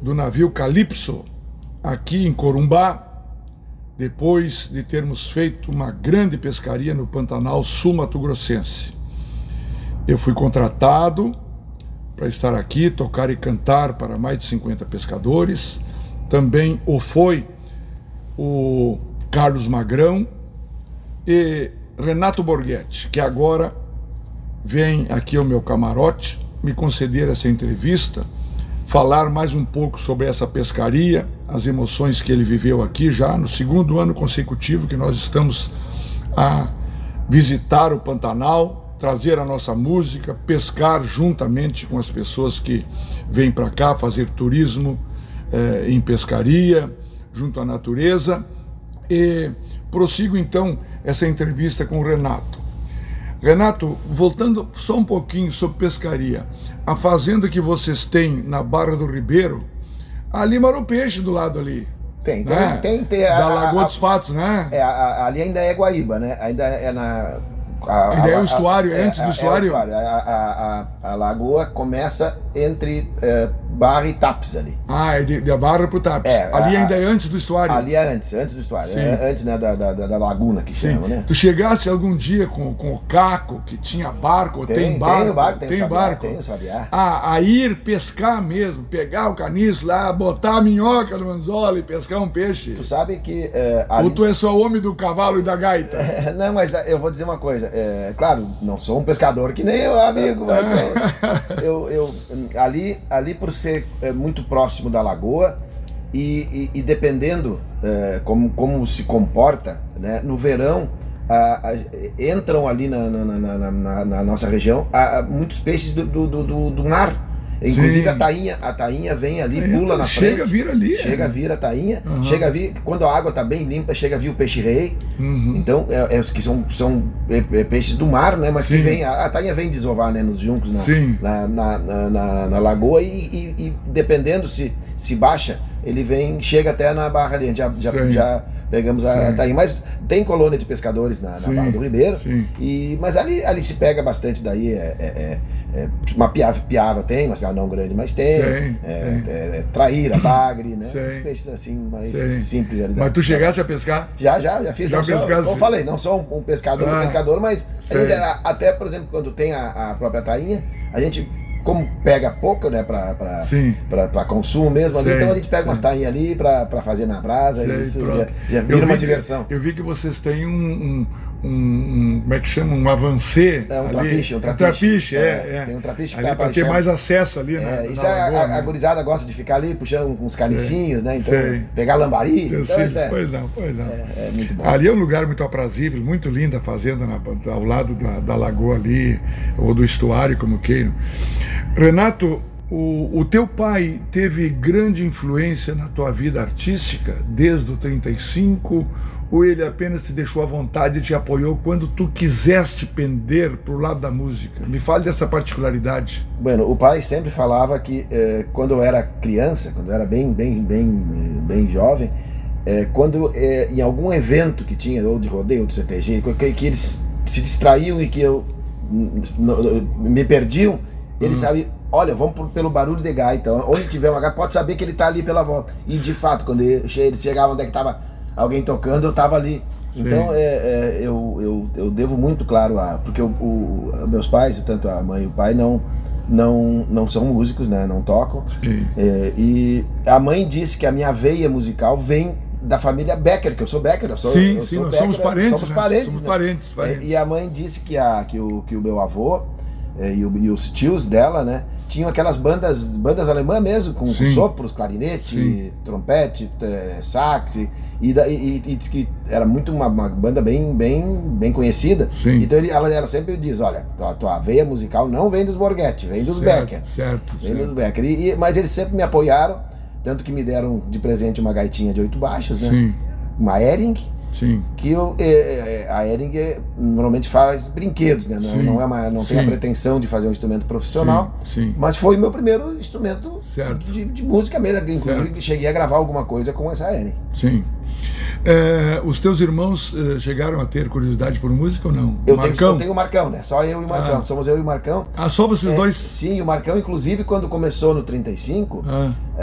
do navio Calypso, aqui em Corumbá, depois de termos feito uma grande pescaria no Pantanal Sul-Mato-Grossense. Eu fui contratado para estar aqui, tocar e cantar para mais de 50 pescadores. Também foi o Carlos Magrão e Renato Borghetti, que agora vem aqui ao meu camarote me conceder essa entrevista, falar mais um pouco sobre essa pescaria, as emoções que ele viveu aqui já no segundo ano consecutivo que nós estamos a visitar o Pantanal, trazer a nossa música, pescar juntamente com as pessoas que vêm para cá fazer turismo em pescaria, junto à natureza. E prossigo então essa entrevista com o Renato. Renato, voltando só um pouquinho sobre pescaria, a fazenda que vocês têm na Barra do Ribeiro, ali mora o peixe do lado ali. Tem, né? tem. Da Lagoa dos Patos, né? Ali ainda é Guaíba, né? Ainda é na... Ainda é o estuário, antes do estuário? A lagoa começa entre Barra e Tapes ali. Ah, é da Barra pro Tapes. Ali ainda é antes do estuário? Ali é antes do estuário. Antes, né, da laguna que chama, né? Tu chegasse algum dia com o Caco, que tinha barco, tem barco? Tem barco. Tem o sabiá. A ir pescar mesmo, pegar o caniço lá, botar a minhoca no anzol e pescar um peixe. Tu sabe que... Ou tu é só homem do cavalo e da gaita? Não, mas eu vou dizer uma coisa. Claro, não sou um pescador que nem eu, amigo, mas ali por ser muito próximo da lagoa e dependendo como se comporta, né, no verão entram ali na nossa região muitos peixes do mar. Inclusive a tainha vem ali, pula na frente. Chega a vir ali. Chega a vir a tainha. Chega a vir, quando a água está bem limpa, chega a vir o peixe-rei. Então, que são peixes do mar, né? Mas que vem, a tainha vem desovar, né, nos juncos na lagoa e dependendo se baixa, ele chega até na barra ali. A gente já pegamos a tainha. Mas tem colônia de pescadores na Barra do Ribeiro. Mas ali se pega bastante daí. Uma piava tem, mas piava não grande, mas tem. Traíra, bagre, né? Os peixes assim, mais simples ali. Mas tu chegasse a pescar? Já fiz. Eu falei, não sou um pescador, mas a gente, até, por exemplo, quando tem a própria tainha, a gente, como pega pouco, né, pra consumo mesmo, ali, então a gente pega umas tainhas ali pra fazer na brasa, e isso já vira uma diversão. Eu vi que vocês têm como é que chama? Um avancê. Um trapiche. Tem um trapiche ali para ter mais acesso ali, né? Isso a gurizada gosta de ficar ali puxando com os canicinhos, né? Então, pegar lambari. Pois não. É muito bom. Ali é um lugar muito aprazível, muito linda a fazenda ao lado da lagoa ali, ou do estuário, como queiram. Renato, o teu pai teve grande influência na tua vida artística desde o 35, ou ele apenas te deixou à vontade e te apoiou quando tu quiseste pender pro lado da música? Me fale dessa particularidade. Bueno, o pai sempre falava que quando eu era criança, quando eu era bem jovem, quando em algum evento que tinha, ou de rodeio, ou de CTG, que eles se distraíam e que eu me perdiam, eles sabiam, olha, vamos pelo barulho de gaita, onde tiver uma gaita, pode saber que ele está ali pela volta. E de fato, quando eles chegavam onde é que estava alguém tocando, eu estava ali. Então eu devo muito, claro, porque meus pais, tanto a mãe e o pai, não são músicos, né, não tocam. E a mãe disse que a minha veia musical vem da família Becker, que eu sou Becker, nós Becker, somos parentes. Somos parentes. E a mãe disse que o meu avô e os tios dela, né, tinham aquelas bandas alemãs mesmo, com sopros, clarinete, trompete, sax, e que era muito uma banda bem conhecida. Então ela sempre diz, olha, tua veia musical não vem dos Borghetti, vem dos Becker. Vem dos Becker. Mas eles sempre me apoiaram, tanto que me deram de presente uma gaitinha de 8 baixos, né? Uma Hering. Que a Hering normalmente faz brinquedos, né? Não tem a pretensão de fazer um instrumento profissional, mas foi o meu primeiro instrumento de música mesmo. Inclusive cheguei a gravar alguma coisa com essa Hering. Os teus irmãos chegaram a ter curiosidade por música ou não? Eu tenho o Marcão, né? Só eu e o Marcão. Somos eu e o Marcão. Só vocês dois? Sim, o Marcão, inclusive, quando começou no 35,